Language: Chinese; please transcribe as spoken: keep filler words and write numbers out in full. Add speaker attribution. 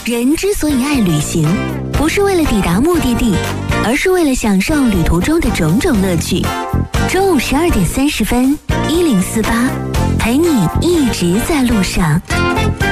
Speaker 1: 人之所以爱旅行，不是为了抵达目的地，而是为了享受旅途中的种种乐趣。中午十二点三十分，一零四八陪你一直在路上。